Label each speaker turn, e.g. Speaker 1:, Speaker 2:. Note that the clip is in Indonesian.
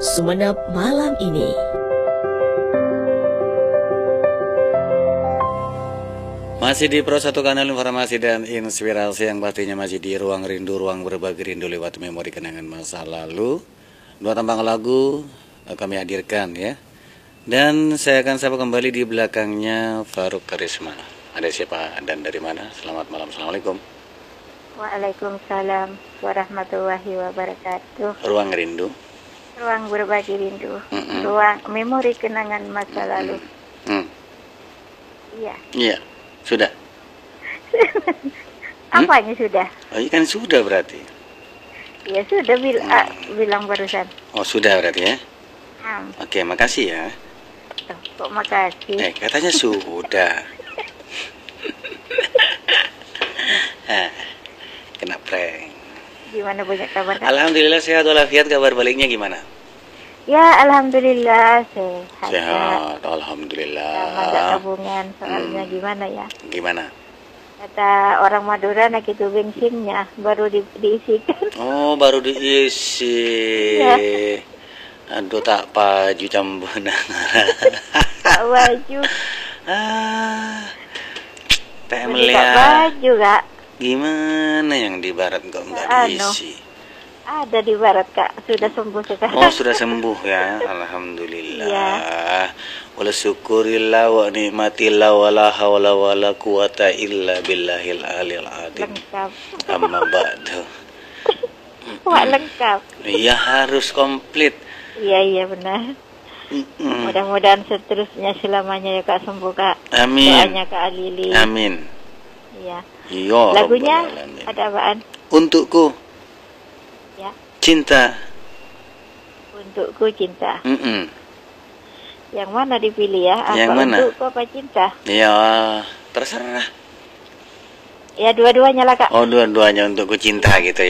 Speaker 1: Sumeneb malam ini.
Speaker 2: Masih di Pro 1 Kanal Informasi dan Inspirasi yang pastinya masih di ruang rindu, ruang berbagi rindu lewat memori kenangan masa lalu. Dua tambang lagu kami hadirkan ya. Dan saya akan sapa kembali di belakangnya Faruk Karisma. Ada siapa dan dari mana? Selamat malam, Assalamualaikum.
Speaker 3: Waalaikumsalam warahmatullahi wabarakatuh.
Speaker 2: Ruang rindu,
Speaker 3: Ruang berbagi rindu, ruang memori kenangan masa lalu. Iya.
Speaker 2: Iya, sudah.
Speaker 3: Apanya sudah?
Speaker 2: Oh, iya kan sudah berarti.
Speaker 3: Ya sudah bilang barusan.
Speaker 2: Oh, sudah berarti ya. Oke, makasih ya.
Speaker 3: Kok makasih?
Speaker 2: Katanya sudah. Kena prank.
Speaker 3: Gimana banyak kabar?
Speaker 2: Alhamdulillah sehat walafiat. Kabar baliknya gimana?
Speaker 3: Ya alhamdulillah sehat.
Speaker 2: Sehat, alhamdulillah.
Speaker 3: Sama nggak tabungan soalnya gimana ya?
Speaker 2: Gimana?
Speaker 3: Kata orang Madura nak itu bensinnya baru diisikan.
Speaker 2: Oh, baru diisi.
Speaker 3: Ya.
Speaker 2: Aduh, tak paju cambuna.
Speaker 3: Tak baju.
Speaker 2: Teh
Speaker 3: Tak
Speaker 2: melihat.
Speaker 3: baju kak.
Speaker 2: Gimana yang di barat kok nggak diisi?
Speaker 3: Ada di barat kak, sudah sembuh sekarang.
Speaker 2: Oh, sudah sembuh ya, alhamdulillah.
Speaker 3: Iya.
Speaker 2: Wala syukurillah wa nikmatillah wala hawla wala quwata illa billahil aliyil azim.
Speaker 3: Lengkap.
Speaker 2: Amma ba'du.
Speaker 3: Wah lengkap.
Speaker 2: Iya, harus komplit.
Speaker 3: Iya benar. Mudah-mudahan seterusnya selamanya ya kak sembuh kak.
Speaker 2: Amin.
Speaker 3: Doanya kak Lili.
Speaker 2: Amin.
Speaker 3: Iya.
Speaker 2: Iya.
Speaker 3: Lagunya
Speaker 2: Rabbal alamin.
Speaker 3: ada apaan?
Speaker 2: Untukku
Speaker 3: Ya.
Speaker 2: cinta.
Speaker 3: Untukku cinta. Yang mana dipilih ya? Apa
Speaker 2: Yang mana?
Speaker 3: untukku apa cinta?
Speaker 2: Ya, terserah.
Speaker 3: Ya dua-duanya lah kak.
Speaker 2: Oh, dua-duanya untukku cinta gitu ya.